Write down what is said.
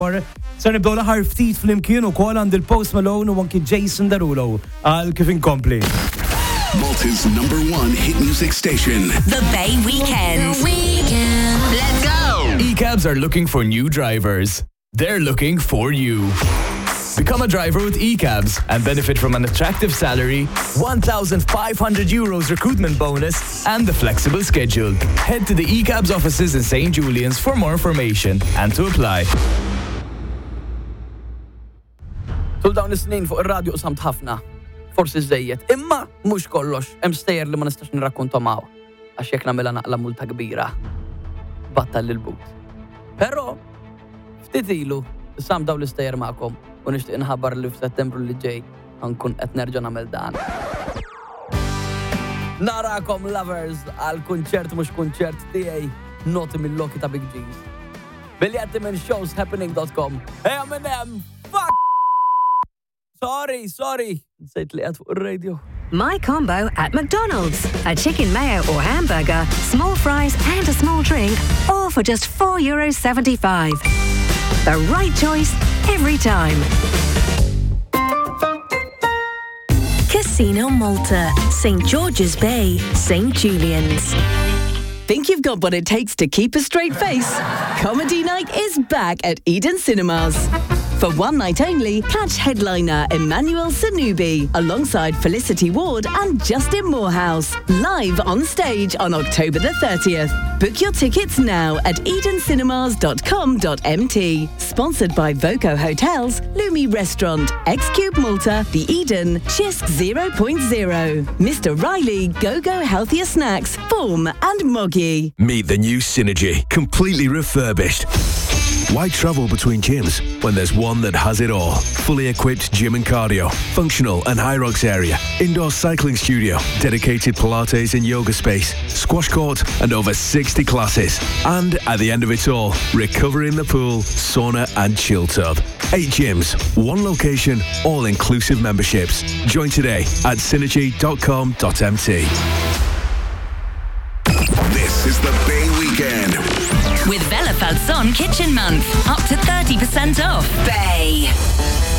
Ser nibdew l-aħħar ftit fl-imkien ukoll għand il-Post Malone u anki Jason Derulo għal kif inkompli. Malta's #1 hit music station. The Bay Weekend. Let's go! E-cabs are looking for new drivers. They're looking for you. Become a driver with E-cabs and benefit from an attractive salary, €1,500 recruitment bonus, and the flexible schedule. Head to the E-cabs offices in St. Julian's for more information and to apply. Tul dawn is-snin fuq ir-radju qasamt ħafna. Forsi żejjed, imma mhux kollox, hemm stejjer li ma nistax nirrakkuntom hawn għax jekk nagħmilha naqla multa kbira. Battal lil but. Però ftit ilu sam daw l-istejjer magħkom u nixtieq inħabbar li f'Settembru li ġej ħankun qed nerġa' nagħmel dan. Narakom lovers għal kunċert mhux kunċert tiegħi noti mill-loki ta' Big G's. Biljetti minn showshappening.com. Hey Eminem, fuck! Sorry. Nsejt li qed fuq ir-radio. My combo at McDonald's. A chicken mayo or hamburger, small fries and a small drink, all for just €4.75. The right choice every time. Casino Malta, St. George's Bay, St. Julian's. Think you've got what it takes to keep a straight face? Comedy Night is back at Eden Cinemas. For one night only, catch headliner Emmanuel Sanubi alongside Felicity Ward and Justin Morehouse live on stage on October the 30th. Book your tickets now at edencinemas.com.mt. Sponsored by Voco Hotels, Lumi Restaurant, X-Cube Malta, The Eden, Chisk 0.0, Mr. Riley, Go-Go Healthier Snacks, Form and Moggy. Meet the new Synergy, completely refurbished. Why travel between gyms when there's one that has it all? Fully equipped gym and cardio, functional and high rocks area, indoor cycling studio, dedicated Pilates and yoga space, squash court and over 60 classes. And at the end of it all, recovery in the pool, sauna and chill tub. 8 gyms, 1 location, all-inclusive memberships. Join today at synergy.com.mt. This is the Bay Weekend. With Vella Falzon Kitchen Month. Up to 30% off. Bay.